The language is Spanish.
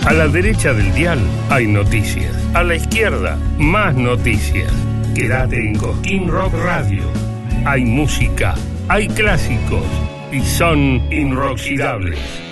A la derecha del dial hay noticias. A la izquierda, más noticias. Quédate en Cosquín Rock Radio. Hay música, hay clásicos y son inroxidables.